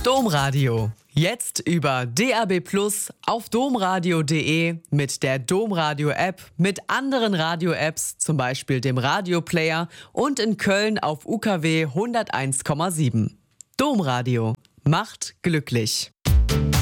Domradio. Jetzt über DAB+ auf domradio.de mit der Domradio-App, mit anderen Radio-Apps, zum Beispiel dem Radio-Player und in Köln auf UKW 101,7. Domradio macht glücklich.